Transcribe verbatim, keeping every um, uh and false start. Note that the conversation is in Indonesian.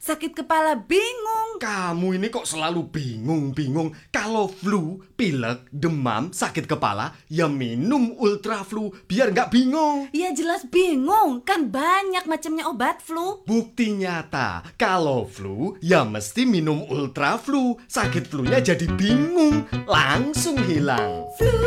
sakit kepala bingung. Kamu ini kok selalu bingung-bingung. Kalau flu, pilek, demam, sakit kepala, ya minum Ultra Flu biar nggak bingung. Ya jelas bingung, kan banyak macamnya obat flu. Bukti nyata, kalau flu, ya mesti minum Ultra Flu. Sakit flunya jadi bingung, langsung hilang. Flu.